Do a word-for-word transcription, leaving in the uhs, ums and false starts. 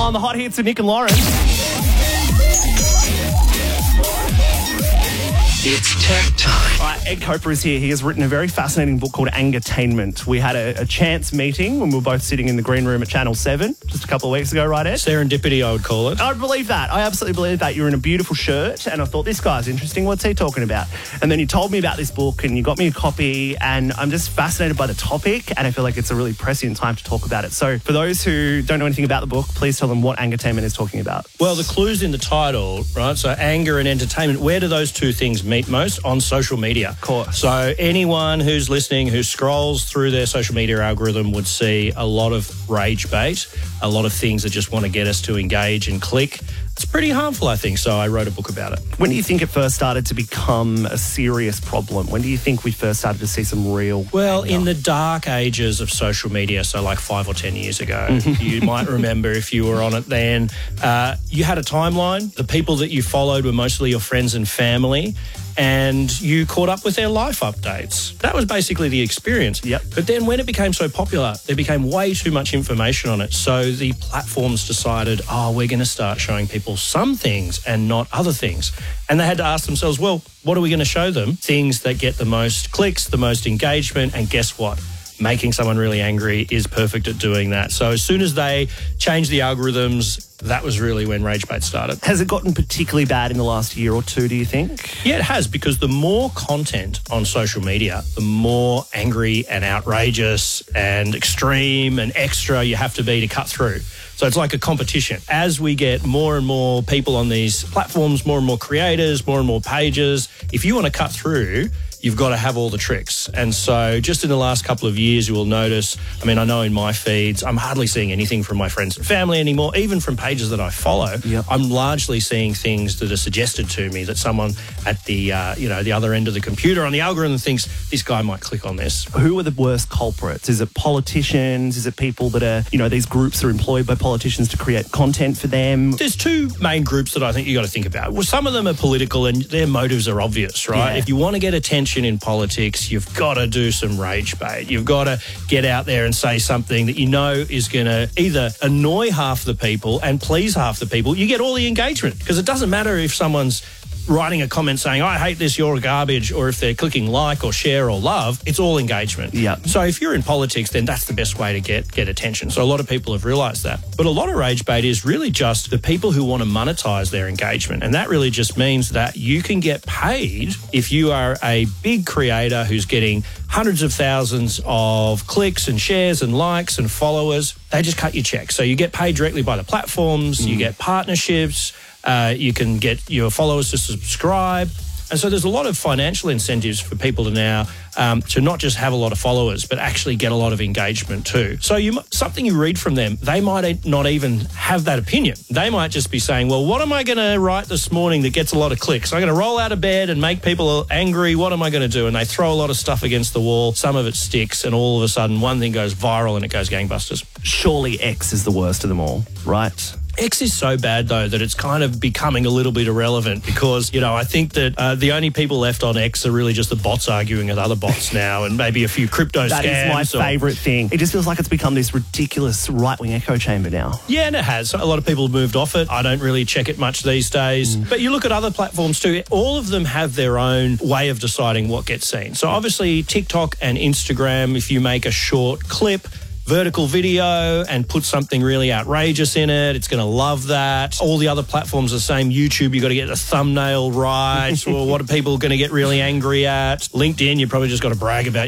on the hot hits with Nick and Lauren. It's tech time. All right, Ed Coper is here. He has written a very fascinating book called Angertainment. We had a, a chance meeting when we were both sitting in the green room at Channel seven just a couple of weeks ago, right, Ed? Serendipity, I would call it. I believe that. I absolutely believe that. You were in a beautiful shirt, and I thought, this guy's interesting. What's he talking about? And then you told me about this book, and you got me a copy, and I'm just fascinated by the topic, and I feel like it's a really prescient time to talk about it. So for those who don't know anything about the book, please tell them what Angertainment is talking about. Well, the clue's in the title, right? So anger and entertainment, where do those two things meet most? On social media. Of course. So anyone who's listening, who scrolls through their social media algorithm would see a lot of rage bait, a lot of things that just want to get us to engage and click. It's pretty harmful, I think, so I wrote a book about it. When do you think it first started to become a serious problem? When do you think we first started to see some real Well, anger? in the dark ages of social media, so like five or ten years ago, you might remember if you were on it then, uh, you had a timeline. The people that you followed were mostly your friends and family, and you caught up with their life updates. That was basically the experience. Yep. But then when it became so popular, there became way too much information on it. So the platforms decided, oh, we're going to start showing people some things and not other things. And they had to ask themselves, well, what are we going to show them? Things that get the most clicks, the most engagement, and guess what? Making someone really angry is perfect at doing that. So as soon as they changed the algorithms, that was really when rage bait started. Has it gotten particularly bad in the last year or two, do you think? Yeah, it has, because the more content on social media, the more angry and outrageous and extreme and extra you have to be to cut through. So it's like a competition. As we get more and more people on these platforms, more and more creators, more and more pages, if you want to cut through, you've got to have all the tricks. And so just in the last couple of years, you will notice, I mean, I know in my feeds, I'm hardly seeing anything from my friends and family anymore, even from pages that I follow. Yep. I'm largely seeing things that are suggested to me that someone at the, uh, you know, the other end of the computer on the algorithm thinks this guy might click on this. Who are the worst culprits? Is it politicians? Is it people that are, you know, these groups are employed by politicians to create content for them? There's two main groups that I think you got to think about. Well, some of them are political and their motives are obvious, right? Yeah. If you want to get attention in politics, you've got to do some rage bait. You've got to get out there and say something that you know is going to either annoy half the people and please half the people. You get all the engagement, because it doesn't matter if someone's writing a comment saying, I hate this, you're garbage, or if they're clicking like or share or love, it's all engagement. Yeah. So if you're in politics, then that's the best way to get, get attention. So a lot of people have realised that. But a lot of rage bait is really just the people who want to monetize their engagement. And that really just means that you can get paid if you are a big creator who's getting hundreds of thousands of clicks and shares and likes and followers. They just cut your check. So you get paid directly by the platforms, mm. you get partnerships, Uh, you can get your followers to subscribe. And so there's a lot of financial incentives for people to now um, to not just have a lot of followers, but actually get a lot of engagement too. So you something you read from them, they might not even have that opinion. They might just be saying, well, what am I going to write this morning that gets a lot of clicks? I'm going to roll out of bed and make people angry. What am I going to do? And they throw a lot of stuff against the wall. Some of it sticks, and all of a sudden one thing goes viral and it goes gangbusters. Surely X is the worst of them all, right? X is so bad, though, that it's kind of becoming a little bit irrelevant because, you know, I think that uh, the only people left on X are really just the bots arguing with other bots now and maybe a few crypto that scams. That is my or... favourite thing. It just feels like it's become this ridiculous right-wing echo chamber now. Yeah, and it has. A lot of people have moved off it. I don't really check it much these days. Mm. But you look at other platforms too. All of them have their own way of deciding what gets seen. So obviously TikTok and Instagram, if you make a short clip, vertical video and put something really outrageous in it, it's going to love that. All the other platforms are the same. YouTube, you've got to get the thumbnail right. Or what are people going to get really angry at? LinkedIn, you probably just got to brag about